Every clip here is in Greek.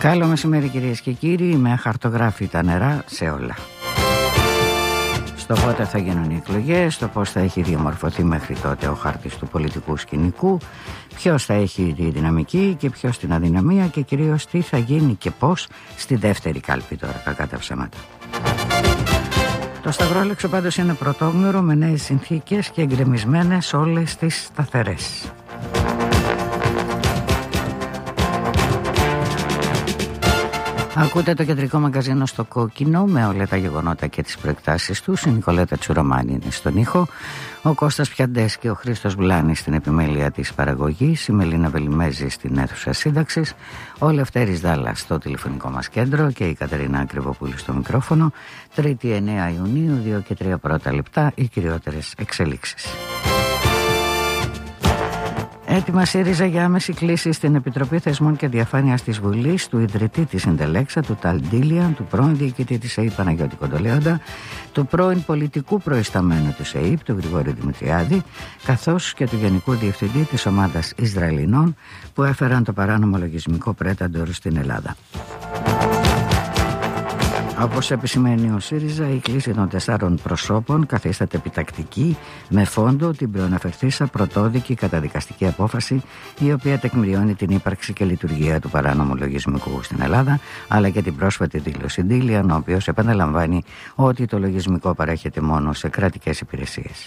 Καλό μεσημέρι κυρίες και κύριοι, με αχαρτογράφητα νερά σε όλα. Στο πότε θα γίνουν οι εκλογές, στο πώς θα έχει διαμορφωθεί μέχρι τότε ο χάρτης του πολιτικού σκηνικού, ποιος θα έχει τη δυναμική και ποιος την αδυναμία και κυρίως τι θα γίνει και πώς στη δεύτερη κάλπη τώρα, κακά τα ψέματα. Το Σταυρόλεξο πάντως είναι πρωτόγνωρο με νέες συνθήκες και εγκρεμισμένες όλες τις σταθερές. Ακούτε το κεντρικό μαγκαζίνο στο κόκκινο με όλα τα γεγονότα και τις προεκτάσεις τους. Η Νικολέτα Τσουρομάνη είναι στον ήχο, ο Κώστας Πιαντές και ο Χρήστος Βλάνης στην επιμέλεια της παραγωγής, η Μελίνα Βελιμέζη στην αίθουσα σύνταξης, ο Λευτέρης Δάλλας στο τηλεφωνικό μας κέντρο και η Κατερίνα Ακριβοπούλου στο μικρόφωνο. 3η 9 Ιουνίου, 2 και 3 πρώτα λεπτά, οι κυριότερες εξελίξεις. Έτοιμα ΣΥΡΙΖΑ για άμεση κλίση στην Επιτροπή Θεσμών και Διαφάνειας της Βουλής, του ιδρυτή της Συντελέξα, του Ταλντίλιαν, του πρώην διοικητή της ΕΕΠ Παναγιώτη Κοντολέοντα, του πρώην πολιτικού προϊσταμένου της ΕΕΠ, του Γρηγόρη Δημητριάδη, καθώς και του Γενικού Διευθυντή της Ομάδας Ισραηλινών που έφεραν το παράνομο λογισμικό Πρέταντορ στην Ελλάδα. Όπως επισημαίνει ο ΣΥΡΙΖΑ, η κλίση των 4 προσώπων καθίσταται επιτακτική με φόντο την προαναφερθήσα πρωτόδικη καταδικαστική απόφαση, η οποία τεκμηριώνει την ύπαρξη και λειτουργία του παράνομου λογισμικού στην Ελλάδα, αλλά και την πρόσφατη δήλωση Ντίλιαν, ο οποίος επαναλαμβάνει ότι το λογισμικό παρέχεται μόνο σε κρατικές υπηρεσίες.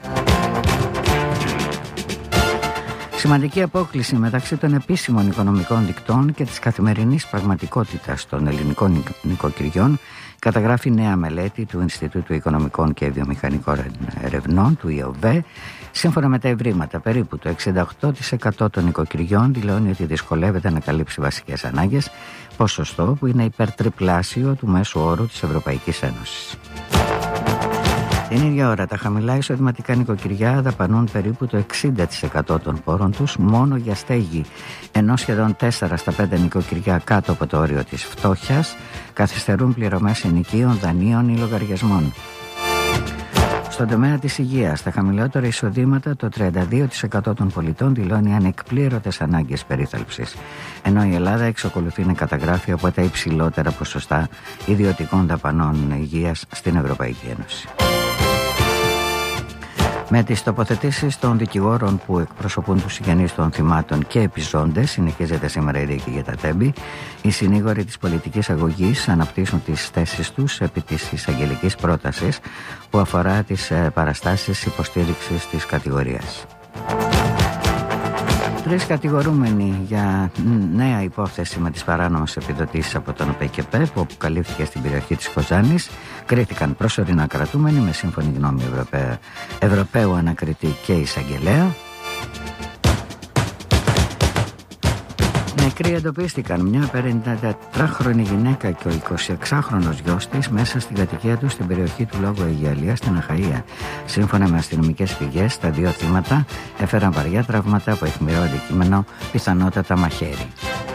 Σημαντική απόκλιση μεταξύ των επίσημων οικονομικών δικτών και της καθημερινής πραγματικότητας των ελληνικών νοικοκυριών καταγράφει νέα μελέτη του Ινστιτούτου Οικονομικών και Βιομηχανικών Ερευνών, του ΙΟΒΕ. Σύμφωνα με τα ευρήματα, περίπου το 68% των νοικοκυριών δηλώνει ότι δυσκολεύεται να καλύψει βασικές ανάγκες, ποσοστό που είναι υπερτριπλάσιο του μέσου όρου της Ευρωπαϊκής Ένωσης. Την ίδια ώρα, τα χαμηλά εισοδηματικά νοικοκυριά δαπανούν περίπου το 60% των πόρων τους μόνο για στέγη, ενώ σχεδόν 4 στα 5 νοικοκυριά κάτω από το όριο της φτώχειας καθυστερούν πληρωμές ενοικίων, δανείων ή λογαριασμών. Στον τομέα της υγείας, τα χαμηλότερα εισοδήματα, το 32% των πολιτών δηλώνει ανεκπλήρωτες ανάγκες περίθαλψης, ενώ η Ελλάδα εξακολουθεί να καταγράφει από τα υψηλότερα ποσοστά ιδιωτικών δαπανών υγείας στην Ευρωπαϊκή Ένωση. Με τις τοποθετήσεις των δικηγόρων που εκπροσωπούν τους συγγενείς των θυμάτων και επιζώντες, συνεχίζεται σήμερα η δίκη για τα Τέμπη. Οι συνήγοροι της πολιτικής αγωγής αναπτύσσουν τις θέσεις τους επί της εισαγγελικής πρότασης που αφορά τις παραστάσεις υποστήριξης της κατηγορίας. 3 κατηγορούμενοι για νέα υπόθεση με τις παράνομες επιδοτήσεις από τον ΟΠΕΚΕΠΕ που αποκαλύφθηκε στην περιοχή της Κοζάνης κρίθηκαν προσωρινά κρατούμενοι με σύμφωνη γνώμη Ευρωπαίου ανακριτή και εισαγγελέα. Νεκροί εντοπίστηκαν μια 54χρονη γυναίκα και ο 26χρονος γιος της μέσα στην κατοικία του στην περιοχή του Λόγου Αιγιαλίας στην Αχαΐα. Σύμφωνα με αστυνομικές πηγές, τα 2 θύματα έφεραν βαριά τραύματα από αιχμηρό αντικείμενο, πιθανότατα μαχαίρι.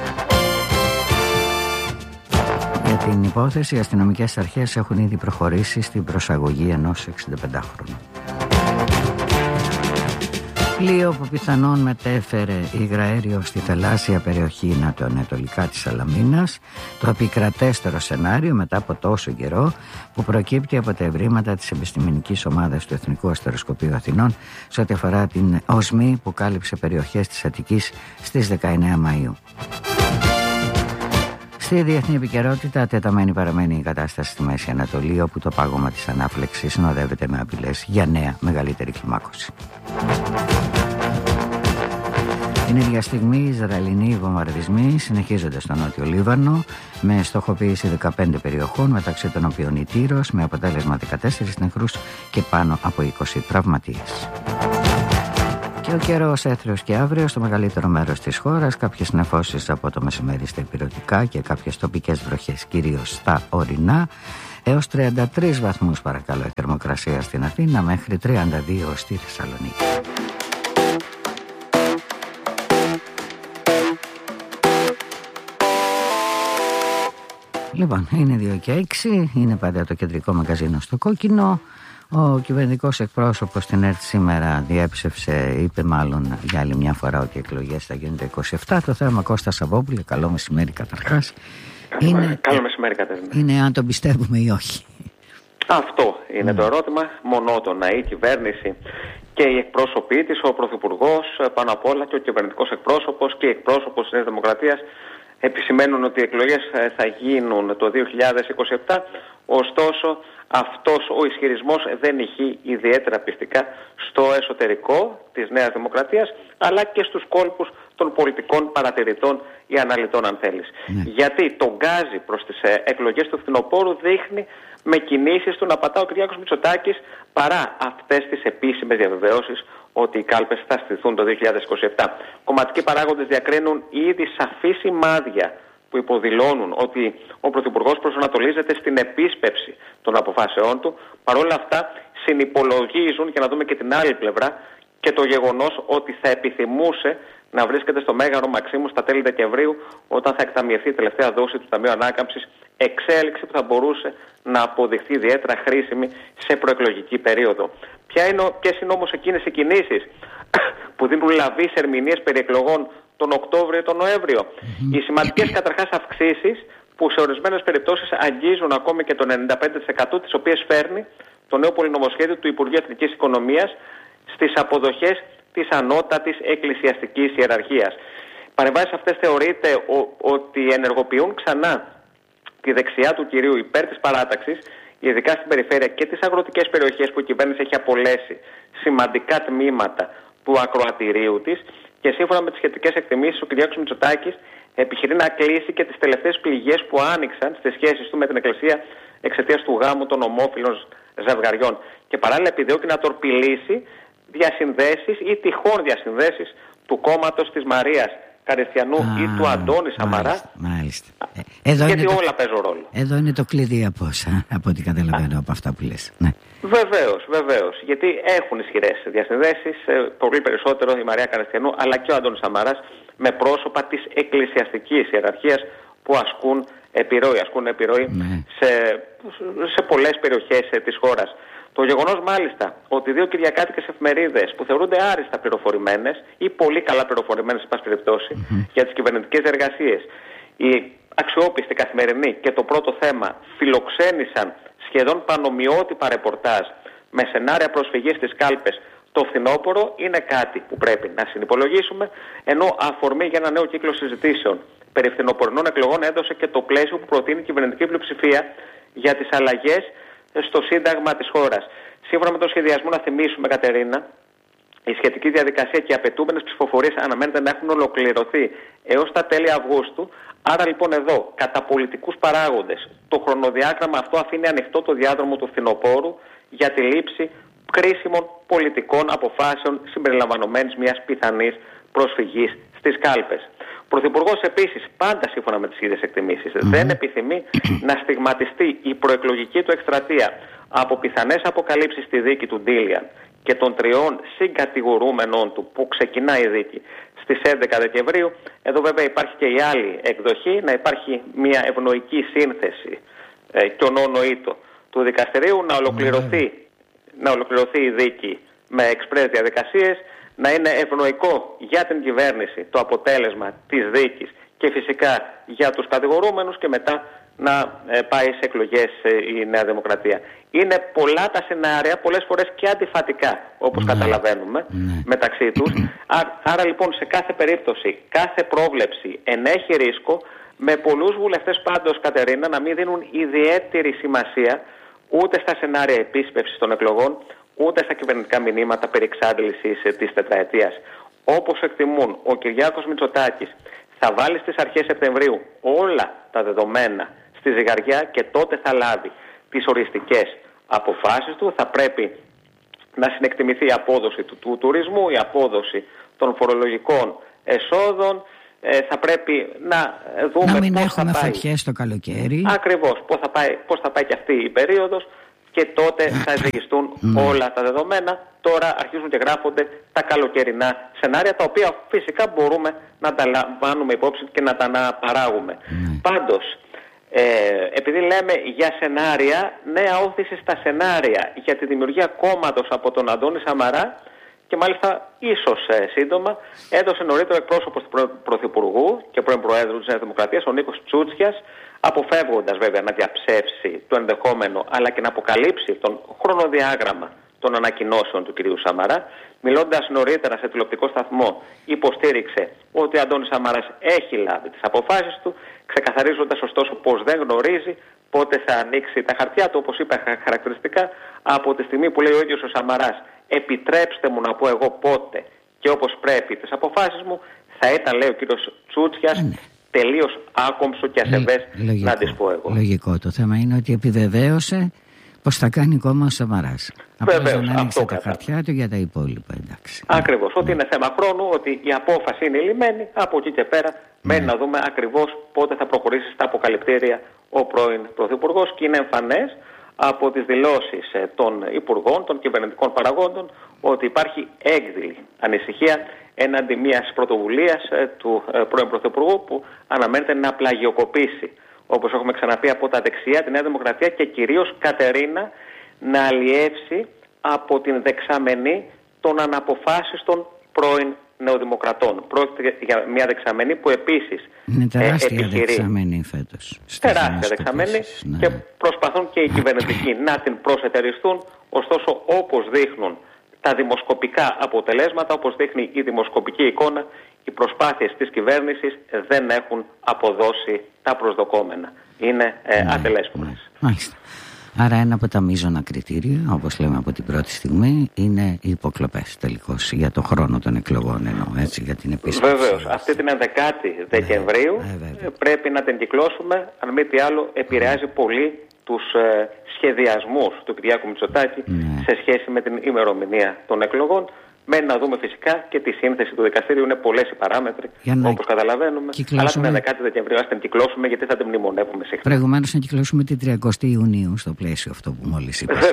Για την υπόθεση, οι αστυνομικές αρχές έχουν ήδη προχωρήσει στην προσαγωγή ενός 65χρονου. Πλοίο που πιθανόν μετέφερε υγραέριο στη θαλάσσια περιοχή νοτιοανατολικά της Σαλαμίνας, το επικρατέστερο σενάριο μετά από τόσο καιρό που προκύπτει από τα ευρήματα της επιστημονικής ομάδας του Εθνικού Αστεροσκοπείου Αθηνών σε ό,τι αφορά την οσμή που κάλυψε περιοχές της Αττικής στις 19 Μαΐου. Στη διεθνή επικαιρότητα, τεταμένη παραμένει η κατάσταση στη Μέση Ανατολή, όπου το πάγωμα της ανάφλεξης συνοδεύεται με απειλές για νέα μεγαλύτερη κλιμάκωση. Την ίδια στιγμή, οι Ισραηλινοί βομβαρδισμοί συνεχίζονται στο Νότιο Λίβανο με στοχοποίηση 15 περιοχών, μεταξύ των οποίων η Τύρος, με αποτέλεσμα 14 νεκρούς και πάνω από 20 τραυματίες. Και ο καιρός έθριος και αύριο στο μεγαλύτερο μέρος της χώρας, κάποιες νεφώσεις από το μεσημέρι στα ηπειρωτικά και κάποιες τοπικές βροχές, κυρίως στα ορεινά, έως 33 βαθμούς παρακαλώ η θερμοκρασία στην Αθήνα, μέχρι 32 στη Θεσσαλονίκη. Λοιπόν, είναι 2 και 6, είναι πάντα το κεντρικό μαγκαζίνο στο κόκκινο. Ο κυβερνητικός εκπρόσωπος στην ΕΡΤ σήμερα διέψευσε, είπε μάλλον για άλλη μια φορά, ότι οι εκλογές θα γίνουν το 27. Το θέμα, Κώστα Σαββόπουλε, καλό μεσημέρι καταρχάς. Καλό μεσημέρι, Κατερίνα. Είναι αν τον πιστεύουμε ή όχι. Αυτό είναι το ερώτημα. Μονότονα η κυβέρνηση και οι εκπρόσωποι της, ο Πρωθυπουργός πάνω απ' όλα και ο κυβερνητικός εκπρόσωπος και οι εκπρόσωπος της Νέας Δημοκρατίας επισημαίνουν ότι οι εκλογές θα γίνουν το 2027. Ωστόσο, αυτός ο ισχυρισμός δεν ηχεί ιδιαίτερα πιστικά στο εσωτερικό της Νέας Δημοκρατίας, αλλά και στους κόλπους των πολιτικών παρατηρητών ή αναλυτών, αν θέλεις. Γιατί το γκάζι προς τις εκλογές του φθινοπόρου δείχνει με κινήσεις του να πατά ο Κυριάκος Μητσοτάκης, παρά αυτές τις επίσημες διαβεβαιώσεις ότι οι κάλπες θα στηθούν το 2027. Κομματικοί παράγοντες διακρίνουν ήδη σαφή σημάδια που υποδηλώνουν ότι ο Πρωθυπουργός προσανατολίζεται στην επίσπευση των αποφάσεών του. Παρ' όλα αυτά συνυπολογίζουν, για να δούμε και την άλλη πλευρά, και το γεγονός ότι θα επιθυμούσε να βρίσκεται στο Μέγαρο Μαξίμου στα τέλη Δεκεμβρίου, όταν θα εκταμιευθεί η τελευταία δόση του Ταμείου Ανάκαμψης, εξέλιξη που θα μπορούσε να αποδειχθεί ιδιαίτερα χρήσιμη σε προεκλογική περίοδο. Ποιες είναι όμως εκείνες οι κινήσεις που δίνουν λαβή σε ερμηνείες περί εκλογών τον Οκτώβριο ή τον Νοέμβριο? Οι σημαντικές καταρχάς αυξήσεις που σε ορισμένες περιπτώσεις αγγίζουν ακόμη και το 95%, τις οποίες φέρνει το νέο πολυνομοσχέδιο του Υπουργείου Εθνικής Οικονομίας στις αποδοχές της ανώτατης εκκλησιαστικής ιεραρχίας. Παρεμβάσεις αυτές θεωρείται ότι ενεργοποιούν ξανά τη δεξιά του κυρίου υπέρ της παράταξης, ειδικά στην περιφέρεια και τις αγροτικές περιοχές που η κυβέρνηση έχει απολέσει σημαντικά τμήματα του ακροατηρίου της, και σύμφωνα με τις σχετικές εκτιμήσεις ο Κυριάκος Μητσοτάκης επιχειρεί να κλείσει και τις τελευταίες πληγές που άνοιξαν στις σχέσεις του με την Εκκλησία εξαιτίας του γάμου των ομόφυλων ζευγαριών, και παράλληλα επιδιώκει να τορπιλήσει διασυνδέσεις ή τυχόν διασυνδέσεις του κόμματος της Μαρίας Καριστιανού ή του Αντώνη Σαμαρά. Μάλιστα. Γιατί όλα παίζουν ρόλο. Εδώ είναι το κλειδί από ό,τι καταλαβαίνω από αυτά που λες. Ναι. Βεβαίως. Γιατί έχουν ισχυρές διασυνδέσεις, πολύ περισσότερο η Μαρία Καριστιανού αλλά και ο Αντώνης Σαμαράς, με πρόσωπα της εκκλησιαστικής ιεραρχίας που ασκούν επιρροή σε πολλές περιοχές της χώρας. Το γεγονός μάλιστα ότι δύο κυριακάτικες εφημερίδες που θεωρούνται άριστα πληροφορημένες ή πολύ καλά πληροφορημένες, σε πάση περιπτώσει, για τις κυβερνητικές διεργασίες, η αξιόπιστη Καθημερινή και το Πρώτο Θέμα φιλοξένησαν σχεδόν πανομοιότυπα ρεπορτάζ με σενάρια προσφυγής στις κάλπες το φθινόπωρο, είναι κάτι που πρέπει να συνυπολογίσουμε, ενώ αφορμή για ένα νέο κύκλο συζητήσεων περί φθινοπορεινών εκλογών έδωσε και το πλαίσιο που προτείνει η κυβερνητική πλειοψηφία για τις αλλαγές στο Σύνταγμα της χώρας. Σύμφωνα με τον σχεδιασμό, να θυμίσουμε, Κατερίνα, η σχετική διαδικασία και οι απαιτούμενες ψηφοφορίες αναμένεται να έχουν ολοκληρωθεί έως τα τέλη Αυγούστου. Άρα λοιπόν εδώ, κατά πολιτικούς παράγοντες, το χρονοδιάγραμμα αυτό αφήνει ανοιχτό το διάδρομο του φθινοπόρου για τη λήψη κρίσιμων πολιτικών αποφάσεων συμπεριλαμβανομένης μιας πιθανής προσφυγής στις κάλπες. Ο Πρωθυπουργός επίσης, πάντα σύμφωνα με τις ίδιες εκτιμήσεις, δεν επιθυμεί να στιγματιστεί η προεκλογική του εκστρατεία από πιθανές αποκαλύψεις στη δίκη του Ντίλιαν και των τριών συγκατηγορούμενων του που ξεκινάει η δίκη στις 11 Δεκεμβρίου. Εδώ βέβαια υπάρχει και η άλλη εκδοχή, να υπάρχει μια ευνοϊκή σύνθεση και ονονοήτο του δικαστηρίου, να ολοκληρωθεί η δίκη με εξπρές διαδικασίες, να είναι ευνοϊκό για την κυβέρνηση το αποτέλεσμα της δίκης και φυσικά για τους κατηγορούμενους, και μετά να πάει σε εκλογές η Νέα Δημοκρατία. Είναι πολλά τα σενάρια, πολλές φορές και αντιφατικά, όπως καταλαβαίνουμε, μεταξύ τους. Άρα λοιπόν σε κάθε περίπτωση, κάθε πρόβλεψη ενέχει ρίσκο, με πολλούς βουλευτές πάντως, Κατερίνα, να μην δίνουν ιδιαίτερη σημασία ούτε στα σενάρια επίσπευσης των εκλογών, ούτε στα κυβερνητικά μηνύματα περί εξάντλησης της τετραετίας. Όπως εκτιμούν, ο Κυριάκος Μητσοτάκης θα βάλει στις αρχές Σεπτεμβρίου όλα τα δεδομένα στη ζυγαριά και τότε θα λάβει τις οριστικές αποφάσεις του. Θα πρέπει να συνεκτιμηθεί η απόδοση του τουρισμού, η απόδοση των φορολογικών εσόδων. Θα πρέπει να δούμε να μην πώς έχουμε θα πάει φωτιές το καλοκαίρι. Ακριβώς, πώς θα πάει και αυτή η περίοδος, και τότε θα ζυγιστούν όλα τα δεδομένα. Τώρα αρχίζουν και γράφονται τα καλοκαιρινά σενάρια, τα οποία φυσικά μπορούμε να τα λαμβάνουμε υπόψη και να τα αναπαράγουμε. Πάντως, επειδή λέμε για σενάρια, νέα όθηση στα σενάρια για τη δημιουργία κόμματος από τον Αντώνη Σαμαρά και μάλιστα ίσως σύντομα έδωσε νωρίτερα εκπρόσωπος του Πρωθυπουργού και πρώην Προέδρου της Νέας Δημοκρατίας, ο Νίκος Τσούτσιας, αποφεύγοντας βέβαια να διαψεύσει το ενδεχόμενο αλλά και να αποκαλύψει τον χρονοδιάγραμμα των ανακοινώσεων του κυρίου Σαμαρά. Μιλώντας νωρίτερα σε τηλεοπτικό σταθμό, υποστήριξε ότι ο Αντώνης Σαμαράς έχει λάβει τις αποφάσεις του, ξεκαθαρίζοντας ωστόσο πως δεν γνωρίζει πότε θα ανοίξει τα χαρτιά του, όπως είπα χαρακτηριστικά, από τη στιγμή που λέει ο ίδιος ο Σαμαράς, επιτρέψτε μου να πω εγώ πότε και όπως πρέπει τις αποφάσεις μου, θα ήταν, λέει ο κύριος Τσούτσιας, τελείως άκομψο και ασεβές να τις πω εγώ. Λογικό. Το θέμα είναι ότι επιβεβαίωσε πως θα κάνει κόμμα ο Σαμαράς. Απλώς δεν άνοιξε τα χαρτιά του για τα υπόλοιπα, εντάξει. Ακριβώς. Ότι είναι θέμα χρόνου, ότι η απόφαση είναι λυμμένη, από εκεί και πέρα μένει να δούμε ακριβώς πότε θα προχωρήσει στα αποκαλυπτήρια ο πρώην Πρωθυπουργός, και είναι εμφανές από τις δηλώσεις των υπουργών, των κυβερνητικών παραγόντων, ότι υπάρχει έκδηλη ανησυχία έναντι μιας πρωτοβουλίας του πρώην Πρωθυπουργού που αναμένεται να πλαγιοκοπήσει, όπως έχουμε ξαναπεί, από τα δεξιά τη Νέα Δημοκρατία και κυρίως, Κατερίνα, να αλλιεύσει από την δεξαμενή των αναποφάσιστων πρώην νεοδημοκρατών. Πρόκειται για μια δεξαμενή που επίσης είναι τεράστια δεξαμενή φέτος. Τεράστια δεξαμενή, ναι. Και προσπαθούν και οι κυβερνητικοί να την προσετεριστούν, ωστόσο όπως δείχνουν τα δημοσκοπικά αποτελέσματα, όπως δείχνει η δημοσκοπική εικόνα, οι προσπάθειες της κυβέρνησης δεν έχουν αποδώσει τα προσδοκόμενα. Είναι ατελέσφορες. Μάλιστα. Άρα ένα από τα μείζωνα κριτήρια, όπως λέμε από την πρώτη στιγμή, είναι οι υποκλοπές τελικώς για το χρόνο των εκλογών, εννοώ, έτσι, για την επίσκεψη. Βεβαίως. Αυτή την 11η Δεκεμβρίου πρέπει να την κυκλώσουμε, αν μη τι άλλο επηρεάζει πολύ τους σχεδιασμούς του Κυριάκου Μητσοτάκη σε σχέση με την ημερομηνία των εκλογών. Μένει να δούμε φυσικά και τη σύνθεση του δικαστήριου. Είναι πολλές οι παράμετροι, όπως καταλαβαίνουμε. Αλλά την 11η Δεκεμβρίου ας την κυκλώσουμε, γιατί θα την μνημονεύουμε συχνά. Προηγουμένως να κυκλώσουμε την 30η Ιουνίου, στο πλαίσιο αυτό που μόλις είπατε.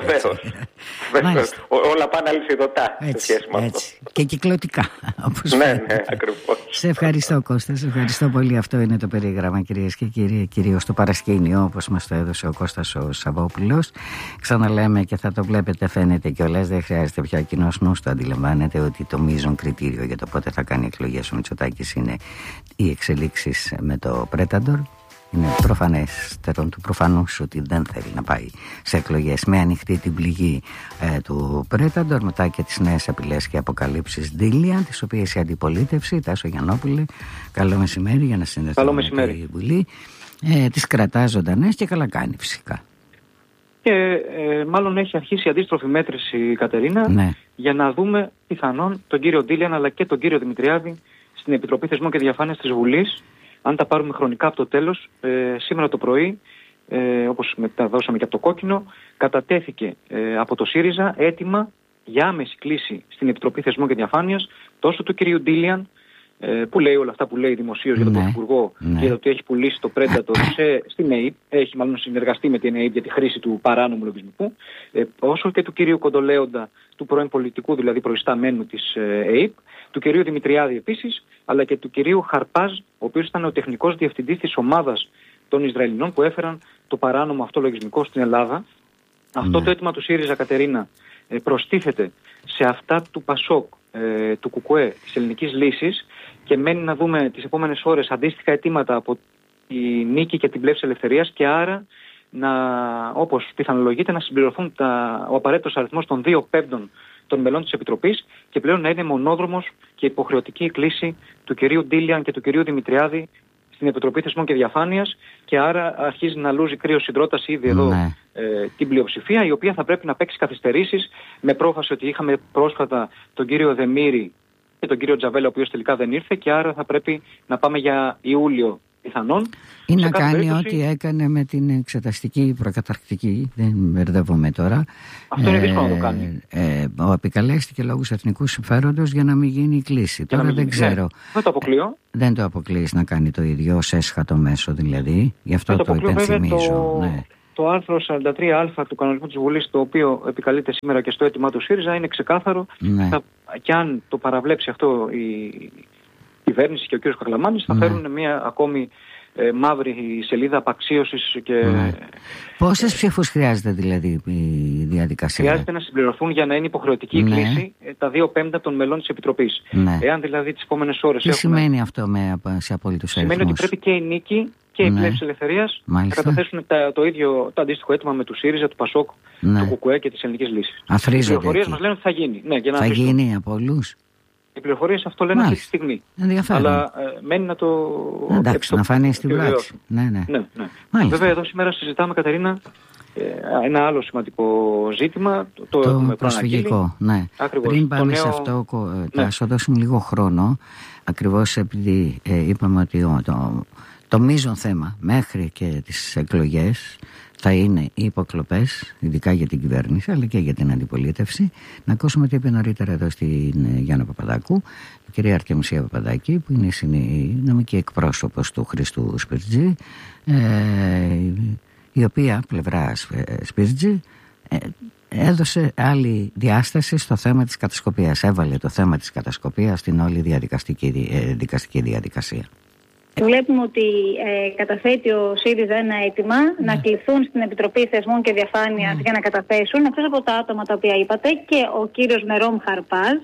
Βεβαίως. Όλα πάνε αλυσιδωτά σε σχέση με αυτό. Και κυκλωτικά. Ναι, ακριβώς. Σε ευχαριστώ, Κώστα. Σε ευχαριστώ πολύ. Αυτό είναι το περίγραμμα, κυρίες και κύριοι. Κυρίως το παρασκήνιο, όπως μας το έδωσε ο Κώστας ο Σαββόπουλος. Ξαναλέμε και θα το βλέπετε, φαίνεται κιόλας. Δεν χρειάζεται πια κοινός νους, το αντιλαμβάνεται, ότι το μείζον κριτήριο για το πότε θα κάνει εκλογές ο Μητσοτάκης είναι οι εξελίξεις με το Πρέταντορ. Είναι προφανέστερον του προφανούς ότι δεν θέλει να πάει σε εκλογές με ανοιχτή την πληγή του Πρέταντορ, μετά και τις νέες απειλές και αποκαλύψεις Ντίλια, τις οποίες η αντιπολίτευση, Τάσο Γιαννόπουλε, καλό μεσημέρι, για να συνδεθούμε με τη Βουλή, τις κρατά ζωντανές και καλά κάνει φυσικά. Και μάλλον έχει αρχίσει η αντίστροφη μέτρηση, Κατερίνα, για να δούμε πιθανόν τον κύριο Ντίλιαν αλλά και τον κύριο Δημητριάδη στην Επιτροπή Θεσμών και Διαφάνειας της Βουλής. Αν τα πάρουμε χρονικά από το τέλος, σήμερα το πρωί, όπως μεταδώσαμε και από το Κόκκινο, κατατέθηκε από το ΣΥΡΙΖΑ έτοιμα για άμεση κλίση στην Επιτροπή Θεσμών και Διαφάνειας τόσο του κυρίου Ντίλιαν, που λέει όλα αυτά που λέει δημοσίως για τον Πρωθυπουργό, για το ότι έχει πουλήσει το Predator στην ΑΕΠ, έχει μάλλον συνεργαστεί με την ΑΕΠ για τη χρήση του παράνομου λογισμικού, όσο και του κυρίου Κοντολέοντα, του πρώην πολιτικού δηλαδή προϊσταμένου της ΑΕΠ, του κυρίου Δημητριάδη επίσης, αλλά και του κυρίου Χαρπάζ, ο οποίος ήταν ο τεχνικός διευθυντής της ομάδας των Ισραηλινών που έφεραν το παράνομο αυτό λογισμικό στην Ελλάδα. Αυτό το αίτημα του ΣΥΡΙΖΑ, Κατερίνα, προστίθεται σε αυτά του ΠΑΣΟΚ, του ΚΚΕ, της Ελληνικής Λύσης, και μένει να δούμε τις επόμενες ώρες αντίστοιχα αιτήματα από τη Νίκη και την Πλεύση Ελευθερίας, και άρα όπως πιθανολογείται να συμπληρωθούν ο απαραίτητος αριθμός των 2/5 των μελών της Επιτροπής και πλέον να είναι μονόδρομος και υποχρεωτική η κλίση του κυρίου Ντίλιαν και του κυρίου Δημητριάδη στην Επιτροπή Θεσμών και Διαφάνειας, και άρα αρχίζει να λούζει κρύο συντρόταση ήδη εδώ την πλειοψηφία, η οποία θα πρέπει να παίξει καθυστερήσεις, με πρόφαση ότι είχαμε πρόσφατα τον κύριο Δεμήρη και τον κύριο Τζαβέλα, ο οποίος τελικά δεν ήρθε, και άρα θα πρέπει να πάμε για Ιούλιο πιθανόν. Ή να κάνει περίπτωση ό,τι έκανε με την εξεταστική προκαταρκτική, δεν μπερδεύομαι τώρα. Αυτό είναι δύσκολο να το κάνει. Επικαλέστηκε λόγους εθνικού συμφέροντος για να μην γίνει η κλίση. Τώρα δεν ξέρω. Δεν το αποκλείω. Δεν το αποκλείεις να κάνει το ίδιο ως έσχατο μέσο δηλαδή. Γι' αυτό το υπενθυμίζω. Το άρθρο 43α του κανονισμού της Βουλής, το οποίο επικαλείται σήμερα και στο αίτημά του ΣΥΡΙΖΑ, είναι ξεκάθαρο. Και αν το παραβλέψει αυτό η κυβέρνηση και ο κ. Κακλαμάνης, θα φέρουν μια ακόμη μαύρη σελίδα απαξίωσης και... Πόσες ψήφους χρειάζεται δηλαδή η διαδικασία? Χρειάζεται να συμπληρωθούν για να είναι υποχρεωτική η κλίση τα 2/5 των μελών της Επιτροπής. Εάν δηλαδή τις επόμενες ώρες Τι σημαίνει αυτό σε απόλυτους αριθμούς? Σημαίνει ότι πρέπει και η Νίκη και η Πλεύση Ελευθερίας να καταθέσουν το αντίστοιχο αίτημα με του ΣΥΡΙΖΑ, του ΠΑΣΟΚ, του ΚΚΕ και της Ελληνικής Λύσης. Αφρίζονται. Οι πληροφορίες μας λένε ότι θα γίνει. Θα γίνει από όλους. Οι πληροφορίες αυτό λένε αυτή τη στιγμή. Ενδιαφέρον. Αλλά μένει να το... Εντάξει, να φανεί στην πράξη. Ναι. Βέβαια εδώ σήμερα συζητάμε, Κατερίνα, ένα άλλο σημαντικό ζήτημα. Το προσφυγικό. Ναι. Πριν πάμε σε αυτό, θα σου δώσουμε λίγο χρόνο, ακριβώς επειδή είπαμε ότι το μείζον θέμα μέχρι και τις εκλογές θα είναι οι υποκλοπές, ειδικά για την κυβέρνηση αλλά και για την αντιπολίτευση. Να ακούσουμε τι είπε νωρίτερα εδώ στην Γιάννα Παπαδάκου, η κυρία Αρτεμισία Παπαδάκη, που είναι η νομική εκπρόσωπος του Χρήστου Σπιρτζή, η οποία πλευρά Σπιρτζή έδωσε άλλη διάσταση στο θέμα της κατασκοπίας. Έβαλε το θέμα της κατασκοπίας στην όλη δικαστική διαδικασία. Βλέπουμε ότι καταθέτει ο ΣΥΡΙΖΑ ένα αίτημα να κληθούν στην Επιτροπή Θεσμών και Διαφάνειας για να καταθέσουν, εκτός από τα άτομα τα οποία είπατε, και ο κύριος Μερόμ Χαρπάζ.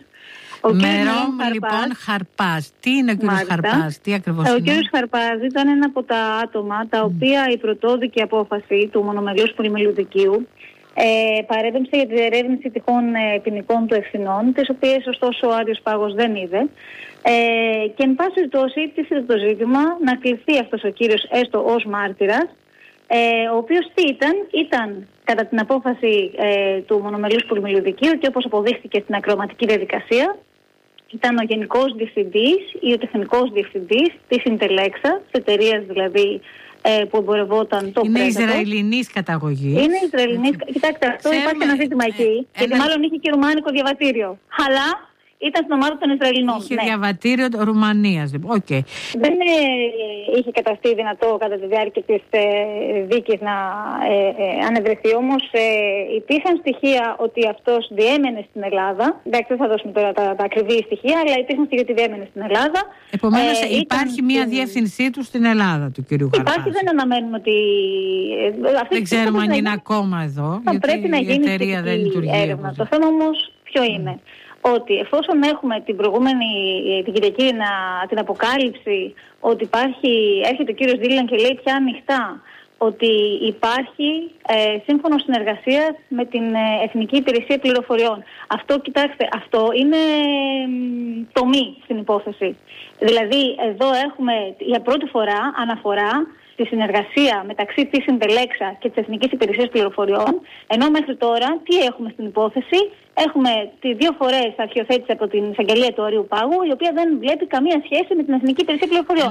Λοιπόν, Χαρπάζ. Τι είναι ο κύριος Χαρπάζ, τι ακριβώς είναι? Ο κύριος Χαρπάζ ήταν ένα από τα άτομα τα οποία η πρωτόδικη απόφαση του μονομελούς πολυμελουδικίου παρέπεμψε για τη διερεύνηση τυχόν ποινικών του ευθυνών, τις οποίες ωστόσο ο Άριος Πάγος δεν είδε. Και εν πάση περιπτώσει τίθεται το ζήτημα να κληθεί αυτός ο κύριος έστω ως μάρτυρας, ο οποίος τι ήταν κατά την απόφαση του μονομελούς πολυμελουδικίου και όπως αποδείχθηκε στην ακροαματική διαδικασία, ήταν ο γενικός διευθυντής ή ο τεχνικός διευθυντής της Συντελέξα, της εταιρείας δηλαδή που εμπορευόταν το Είναι Ισραηλινής καταγωγής. Είναι Ισραηλινής. Κοιτάξτε, αυτό υπάρχει ένα ζήτημα εκεί. Γιατί μάλλον είχε και ρουμάνικο διαβατήριο. Αλλά ήταν στην ομάδα των Ισραηλινών. Είχε διαβατήριο Ρουμανίας. Okay. Δεν είχε καταστεί δυνατό κατά τη διάρκεια της δίκης να ανεβρεθεί. Όμως υπήρχαν στοιχεία ότι αυτός διέμενε στην Ελλάδα. Εντάξει, δεν θα δώσουμε τώρα τα ακριβή στοιχεία, αλλά υπήρχαν στοιχεία ότι διέμενε στην Ελλάδα. Επομένως υπάρχει μια διεύθυνσή του στην Ελλάδα, του κυρίου Χαρπάζ. Υπάρχει, δεν αναμένουμε ότι... Δεν ξέρουμε αν είναι ακόμα εδώ, γιατί η εταιρεία δεν λειτουργεί. Το θέμα όμως ποιο είναι? Ότι εφόσον έχουμε την Κυριακή την αποκάλυψη ότι έρχεται ο κύριος Δίλαν και λέει πια ανοιχτά ότι υπάρχει σύμφωνο συνεργασίας με την Εθνική Υπηρεσία Πληροφοριών. Αυτό, κοιτάξτε, αυτό είναι τομή στην υπόθεση. Δηλαδή εδώ έχουμε για πρώτη φορά αναφορά τη συνεργασία μεταξύ της Συντελέξα και της Εθνικής Υπηρεσίας Πληροφοριών, ενώ μέχρι τώρα τι έχουμε στην υπόθεση? Έχουμε 2 φορές αρχιοθέτηση από την εισαγγελία του Αρείου Πάγου, η οποία δεν βλέπει καμία σχέση με την Εθνική Υπηρεσία Πληροφοριών.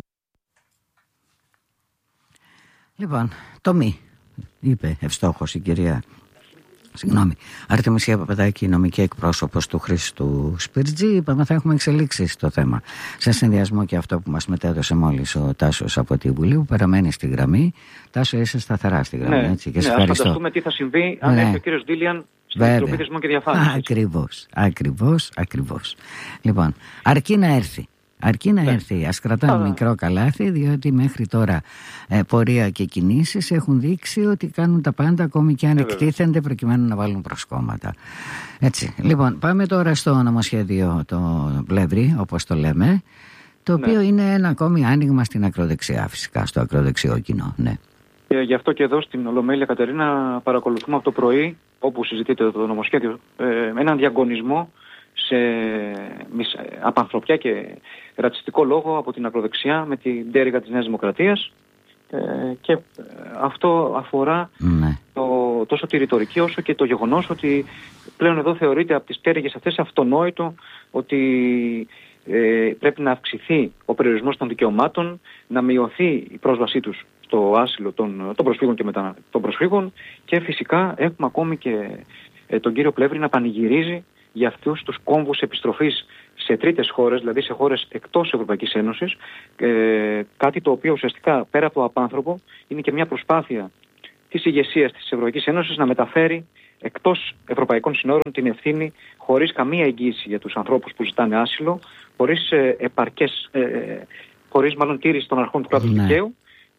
Λοιπόν, τομή, είπε ευστόχως η κυρία Αρτεμισία Παπαδάκη, νομική εκπρόσωπος του Χρήστου Σπιρτζή. Είπαμε θα έχουμε εξελίξεις στο θέμα, σε συνδυασμό και αυτό που μας μετέδωσε μόλις ο Τάσος από τη Βουλή, που παραμένει στη γραμμή. Τάσο, είσαι σταθερά στη γραμμή, έτσι, και σε ευχαριστώ. Ας φανταστούμε τι θα συμβεί αν έρθει ο κύριος Ντίλιαν στην Επιτροπή Θεσμών και Διαφάνειας. Ακριβώς. Λοιπόν, αρκεί να έρθει. Ας κρατάμε μικρό καλάθι, διότι μέχρι τώρα πορεία και κινήσεις έχουν δείξει ότι κάνουν τα πάντα, ακόμη και αν εκτίθενται προκειμένου να βάλουν προσκόμματα. Έτσι. Λοιπόν, πάμε τώρα στο νομοσχέδιο το Πλεύρη, όπως το λέμε, το οποίο είναι ένα ακόμη άνοιγμα στην ακροδεξιά, φυσικά, στο ακροδεξιό κοινό. Ναι. Γι' αυτό και εδώ στην Ολομέλεια, Κατερίνα, παρακολουθούμε από το πρωί, όπου συζητείται το νομοσχέδιο, έναν διαγωνισμό σε απανθρωπιά και ρατσιστικό λόγο από την ακροδεξιά με την πτέρυγα της Νέας Δημοκρατίας, και αυτό αφορά τόσο τη ρητορική όσο και το γεγονός ότι πλέον εδώ θεωρείται από τις πτέρυγες αυτές αυτονόητο ότι πρέπει να αυξηθεί ο περιορισμός των δικαιωμάτων, να μειωθεί η πρόσβασή τους στο άσυλο των προσφύγων και των προσφύγων, και φυσικά έχουμε ακόμη και τον κύριο Πλεύρη να πανηγυρίζει για αυτούς τους κόμβους επιστροφής σε τρίτες χώρες, δηλαδή σε χώρες εκτός Ευρωπαϊκής Ένωσης, κάτι το οποίο ουσιαστικά πέρα από το απάνθρωπο είναι και μια προσπάθεια της ηγεσίας της Ευρωπαϊκής Ένωσης να μεταφέρει εκτός ευρωπαϊκών συνόρων την ευθύνη, χωρίς καμία εγγύηση για τους ανθρώπους που ζητάνε άσυλο, χωρίς μάλλον τήρηση των αρχών του κράτους δικαίου,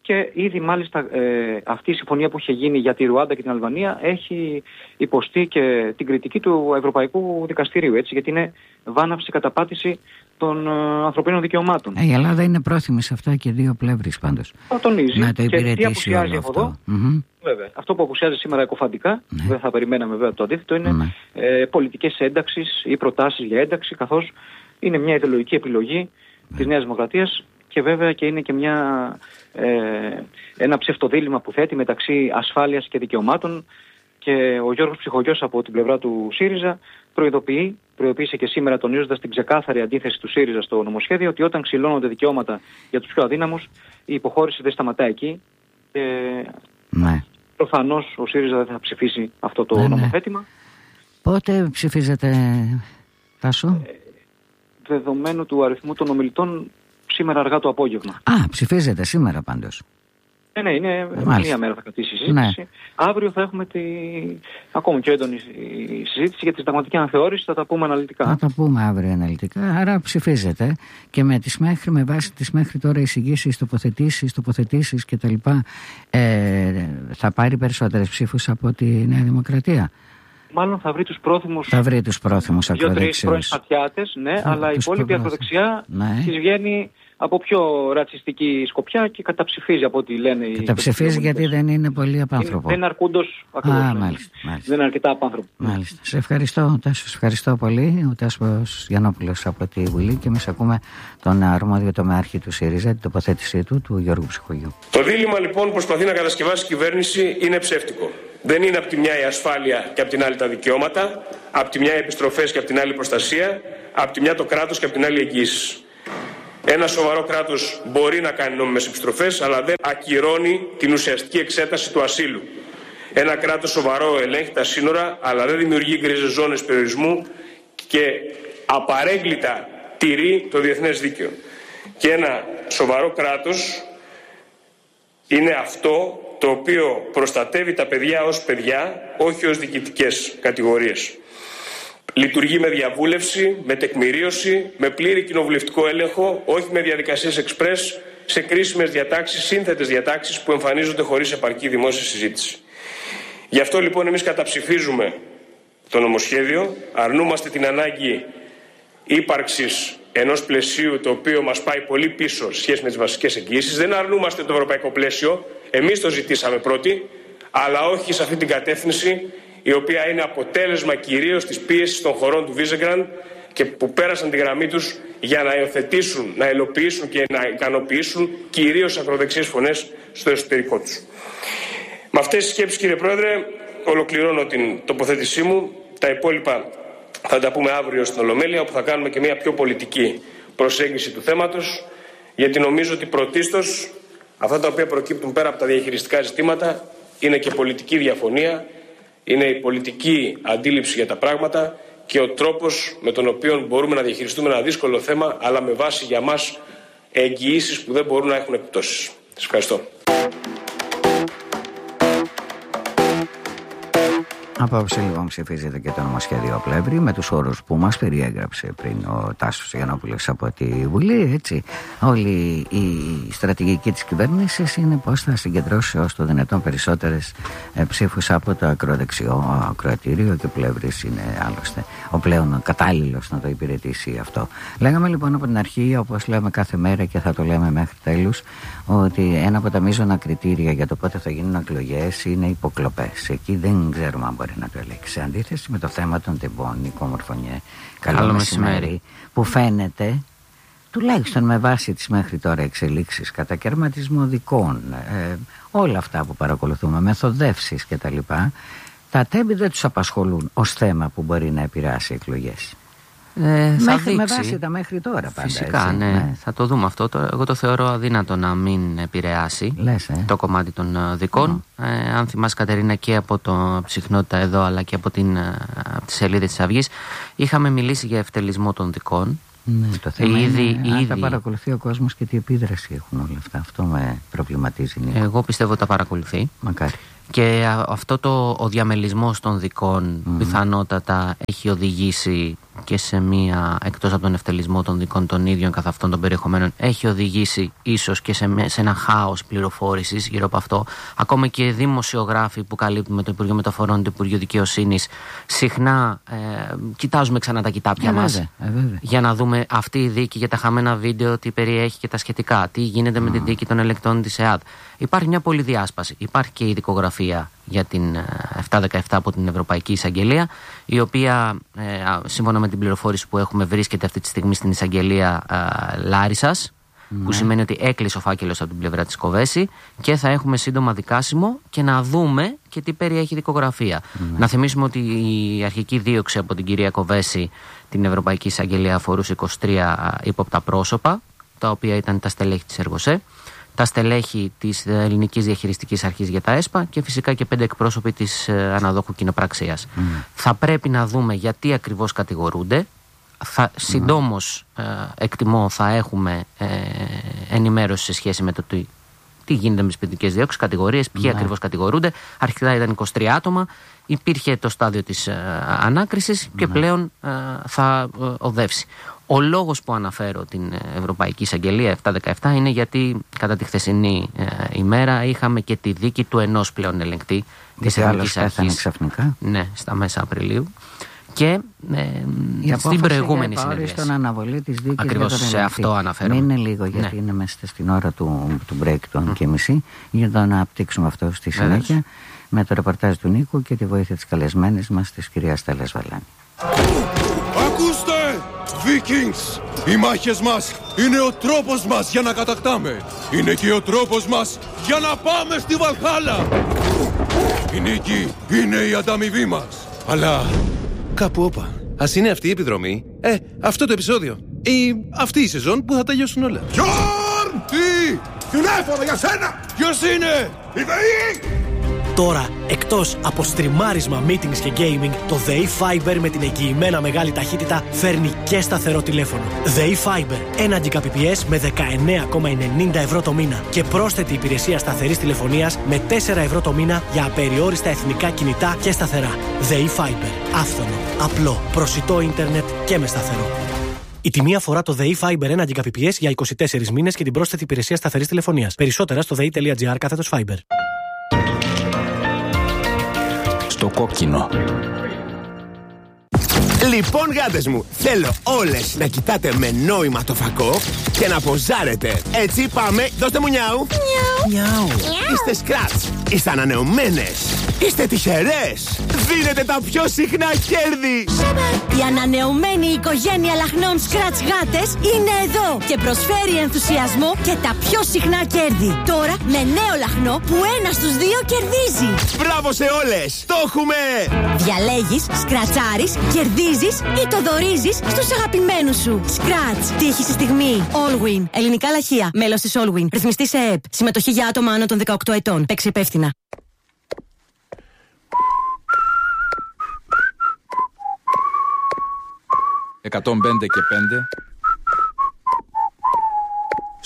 Και ήδη μάλιστα αυτή η συμφωνία που είχε γίνει για τη Ρουάντα και την Αλβανία έχει υποστεί και την κριτική του Ευρωπαϊκού Δικαστηρίου, έτσι, γιατί είναι βάναυση, καταπάτηση των ανθρωπίνων δικαιωμάτων. Η Ελλάδα είναι πρόθυμη σε αυτά και δύο πλευρές πάντως. Το τονίζει. Να το υπηρετήσει όλο αυτό. Από εδώ, βέβαια. Αυτό που απουσιάζει σήμερα εκοφαντικά, δεν θα περιμέναμε βέβαια το αντίθετο, είναι πολιτικές ένταξεις ή προτάσεις για ένταξη, καθώς είναι μια ιδεολογική επιλογή της Νέας Δημοκρατίας και βέβαια και είναι και ένα ψευτοδίλημμα που θέτει μεταξύ ασφάλειας και δικαιωμάτων. Και ο Γιώργος Ψυχογιός από την πλευρά του ΣΥΡΙΖΑ προειδοποίησε και σήμερα, τονίζοντας την ξεκάθαρη αντίθεση του ΣΥΡΙΖΑ στο νομοσχέδιο, ότι όταν ξυλώνονται δικαιώματα για τους πιο αδύναμους, η υποχώρηση δεν σταματά εκεί. Προφανώς ο ΣΥΡΙΖΑ δεν θα ψηφίσει αυτό το νομοθέτημα. Πότε ψηφίζετε, Τάσο? Δεδομένου του αριθμού των ομιλητών, σήμερα αργά το απόγευμα. Ψηφίζετε σήμερα πάντως? Ναι, είναι μία μέρα θα κρατήσει η συζήτηση. Αύριο θα έχουμε ακόμα πιο έντονη συζήτηση για τη συνταγματική αναθεώρηση, θα τα πούμε αναλυτικά. Θα τα πούμε αύριο αναλυτικά, άρα ψηφίζετε και με βάση τις μέχρι τώρα εισηγήσεις, τοποθετήσεις κτλ. Θα πάρει περισσότερες ψήφους από τη Νέα Δημοκρατία. Μάλλον θα βρει τους πρόθυμους. Θα βρει τους πρόθυμους ακροδεξιούς. 2-3 πρώην σπατιάτες, αλλά η υπόλοιπη ακροδεξιά της βγαίνει από πιο ρατσιστική σκοπιά και καταψηφίζει από ό,τι λένε οι. Καταψηφίζει γιατί δεν είναι πολύ απάνθρωπο. Δεν είναι αρκούντος ακριβώς. Μάλιστα. Δεν είναι αρκετά απάνθρωπο. Μάλιστα. Σε ευχαριστώ, Τάσο. Σε ευχαριστώ πολύ. Ο Τάσος Γιαννόπουλος από τη Βουλή και εμείς ακούμε τον αρμόδιο τομεάρχη του ΣΥΡΙΖΑ, την τοποθέτησή του Γιώργου Ψυχογιού. Το δίλημμα λοιπόν που προσπαθεί να κατασκευάσει η κυβέρνηση είναι ψεύτικο. Δεν είναι από τη μια η ασφάλεια και από την άλλη τα δικαιώματα, από τη μια οι επιστροφές και από την άλλη προστασία, από τη μια το κράτος και από την άλλη εγγύηση. Ένα σοβαρό κράτος μπορεί να κάνει νόμιμες επιστροφές, αλλά δεν ακυρώνει την ουσιαστική εξέταση του ασύλου. Ένα κράτος σοβαρό ελέγχει τα σύνορα, αλλά δεν δημιουργεί γκρίζες ζώνες περιορισμού και απαρέγκλιτα τηρεί το διεθνές δίκαιο. Και ένα σοβαρό κράτος είναι αυτό το οποίο προστατεύει τα παιδιά ως παιδιά, όχι ως διοικητικές κατηγορίες. Λειτουργεί με διαβούλευση, με τεκμηρίωση, με πλήρη κοινοβουλευτικό έλεγχο, όχι με διαδικασίες εξπρές, σε κρίσιμες διατάξεις, σύνθετες διατάξεις που εμφανίζονται χωρίς επαρκή δημόσια συζήτηση. Γι' αυτό λοιπόν εμείς καταψηφίζουμε το νομοσχέδιο, αρνούμαστε την ανάγκη ύπαρξης ενός πλαισίου το οποίο μας πάει πολύ πίσω σε σχέση με τις βασικές εγγυήσεις. Δεν αρνούμαστε το ευρωπαϊκό πλαίσιο, εμείς το ζητήσαμε πρώτοι, αλλά όχι σε αυτή την κατεύθυνση, η οποία είναι αποτέλεσμα κυρίως της πίεσης των χωρών του Βίζεγκραντ και που πέρασαν τη γραμμή τους για να υιοθετήσουν, να υλοποιήσουν και να ικανοποιήσουν κυρίως ακροδεξιές φωνές στο εσωτερικό τους. Με αυτές τις σκέψεις, κύριε Πρόεδρε, ολοκληρώνω την τοποθέτησή μου. Τα υπόλοιπα θα τα πούμε αύριο στην Ολομέλεια, όπου θα κάνουμε και μια πιο πολιτική προσέγγιση του θέματος, γιατί νομίζω ότι πρωτίστως αυτά τα οποία προκύπτουν πέρα από τα διαχειριστικά ζητήματα είναι και πολιτική διαφωνία, είναι η πολιτική αντίληψη για τα πράγματα και ο τρόπος με τον οποίο μπορούμε να διαχειριστούμε ένα δύσκολο θέμα, αλλά με βάση για μας εγγυήσεις που δεν μπορούν να έχουν επιπτώσεις. Σας ευχαριστώ. Απόψε λοιπόν ψηφίζεται και το νομοσχέδιο Πλεύρη με τους όρους που μας περιέγραψε πριν ο Τάσος Γιαννόπουλος από τη Βουλή, έτσι. Όλη η στρατηγική της κυβέρνησης είναι πως θα συγκεντρώσει ως το δυνατόν περισσότερες ψήφους από το ακροδεξιό ακροατήριο και ο Πλεύρης είναι άλλωστε ο πλέον κατάλληλος να το υπηρετήσει αυτό. Λέγαμε λοιπόν από την αρχή, όπως λέμε κάθε μέρα και θα το λέμε μέχρι τέλους, ότι ένα από τα μείζωνα κριτήρια για το πότε θα γίνουν εκλογές είναι υποκλοπές. Εκεί δεν ξέρουμε αν μπορεί να το ελέγξει. Σε αντίθεση με το θέμα των τεμπών, Νίκο Μορφωνιέ, καλό μεσημέρι, που φαίνεται, τουλάχιστον με βάση τις μέχρι τώρα εξελίξεις, κατακαιρματισμό δικών, όλα αυτά που παρακολουθούμε, μεθοδεύσεις κτλ., τα τέμπη δεν τους απασχολούν ως θέμα που μπορεί να επηρεάσει εκλογές. Με βάση τα μέχρι τώρα πάντα. Φυσικά, έτσι, ναι. Θα το δούμε αυτό. Εγώ το θεωρώ αδύνατο να μην επηρεάσει το κομμάτι των δικών. Αν θυμάσαι, Κατερίνα, και από το Ψυχνότητα εδώ, αλλά και από τις σελίδες της Αυγής, είχαμε μιλήσει για ευτελισμό των δικών. Ναι, το θέμα είναι αν τα παρακολουθεί ο κόσμος και τι επίδραση έχουν όλα αυτά. Αυτό με προβληματίζει. Εγώ πιστεύω τα παρακολουθεί. Μακάρι. Και αυτό ο διαμελισμός των δικών πιθανότατα έχει οδηγήσει και σε μία, εκτός από τον ευτελισμό των δικών των ίδιων καθ' αυτών των περιεχομένων, έχει οδηγήσει ίσως και σε ένα χάος πληροφόρησης γύρω από αυτό. Ακόμα και δημοσιογράφοι που καλύπτουμε το Υπουργείο Μεταφορών, το Υπουργείο Δικαιοσύνης, συχνά κοιτάζουμε ξανά τα κοιτάπια μας για να δούμε αυτή η δίκη για τα χαμένα βίντεο, τι περιέχει και τα σχετικά, τι γίνεται με τη δίκη των ελεκτών της ΕΑΔ. Υπάρχει μια πολυδιάσπαση. Υπάρχει και η δικογραφία για την 717 από την Ευρωπαϊκή Εισαγγελία, η οποία σύμφωνα με την πληροφόρηση που έχουμε βρίσκεται αυτή τη στιγμή στην Εισαγγελία Λάρισσας, που σημαίνει ότι έκλεισε ο φάκελος από την πλευρά της Κοβέση και θα έχουμε σύντομα δικάσιμο και να δούμε και τι περιέχει η δικογραφία. Να θυμίσουμε ότι η αρχική δίωξη από την κυρία Κοβέση την Ευρωπαϊκή Εισαγγελία αφορούσε 23 ύποπτα πρόσωπα, τα οποία ήταν τα στελέχη της Εργοσέ, τα στελέχη της Ελληνικής Διαχειριστικής Αρχής για τα ΕΣΠΑ και φυσικά και 5 εκπρόσωποι της αναδόχου κοινοπραξίας. Θα πρέπει να δούμε γιατί ακριβώς κατηγορούνται. Συντόμως εκτιμώ θα έχουμε ενημέρωση σε σχέση με το τι γίνεται με τις ποινικές διώξεις, κατηγορίες, ποιοι ακριβώς κατηγορούνται. Αρχικά ήταν 23 άτομα, υπήρχε το στάδιο της ανάκρισης και πλέον θα οδεύσει. Ο λόγος που αναφέρω την Ευρωπαϊκή Εισαγγελία 717 είναι γιατί κατά τη χθεσινή ημέρα είχαμε και τη δίκη του ενός πλέον ελεγκτή της Εθνικής Αρχής. Ξαφνικά. Ναι, στα μέσα Απριλίου. Και στην προηγούμενη συνεδρίαση. Στον αναβολή της δίκης. Ακριβώς σε αυτό αναφέρομαι. Είναι λίγο, γιατί είναι μέσα στην ώρα του break των και μισή, για να αναπτύξουμε αυτό στη συνέχεια με το ρεπορτάζ του Νίκου και τη βοήθεια της καλεσμένης μας, της κυρίας Στέλλας Βαλάνη. Ακούστε, Vikings! Οι μάχες μας είναι ο τρόπος μας για να κατακτάμε. Είναι και ο τρόπος μας για να πάμε στη Βαλχάλα. Η νίκη είναι η ανταμοιβή μας. Αλλά κάπου όπα. Ας είναι αυτή η επιδρομή, αυτό το επεισόδιο ή αυτή η σεζόν που θα τελειώσουν όλα. Γιόρν! Τι! Τηλέφωνο για σένα! Ποιος είναι? Η ΔΕΗ! Τώρα, εκτός από στριμάρισμα, meetings και gaming, το ΔΕΗ Fiber με την εγγυημένα μεγάλη ταχύτητα φέρνει και σταθερό τηλέφωνο. ΔΕΗ Fiber, 1 Gbps με 19,90 ευρώ το μήνα και πρόσθετη υπηρεσία σταθερής τηλεφωνίας με 4 ευρώ το μήνα για απεριόριστα εθνικά κινητά και σταθερά. ΔΕΗ Fiber, άφθονο, απλό, προσιτό ίντερνετ και με σταθερό. Η τιμή αφορά το ΔΕΗ Fiber 1 Gbps για 24 μήνες και την πρόσθετη υπηρεσία σταθερής τηλεφωνίας. Περισσότερα στο dei.gr/Fiber. Το κόκκινο. Λοιπόν, γάτες μου, θέλω όλες να κοιτάτε με νόημα το φακό και να ποζάρετε. Έτσι πάμε, δώστε μου νιάου. Νιάου. Είστε σκράτς, είστε ανανεωμένες, είστε τυχερές. Δίνετε τα πιο συχνά κέρδη. Η ανανεωμένη οικογένεια λαχνών Scratch γάτες είναι εδώ και προσφέρει ενθουσιασμό και τα πιο συχνά κέρδη. Τώρα με νέο λαχνό που 1 στους 2 κερδίζει. Μπράβο σε όλες, το έχουμε! Διαλέγεις, σκρατσάρεις, κερδίζεις ή το δωρίζεις στους αγαπημένους σου. Scratch, τύχη στη στιγμή. Allwin, ελληνικά λαχεία, μέλος της Allwin. Ρυθμιστή σε ΕΕΠ. Συμμετοχή για άτομα άνω των 18 ετών. Παίξε υπεύθυνα. «105 και 5».